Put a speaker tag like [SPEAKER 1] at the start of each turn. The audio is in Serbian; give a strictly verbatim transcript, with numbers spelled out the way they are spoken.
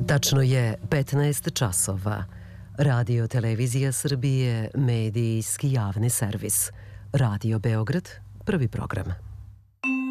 [SPEAKER 1] Tačno je petnaest časova. Radio Televizija Srbije, medijski javni servis. Radio Beograd, prvi program.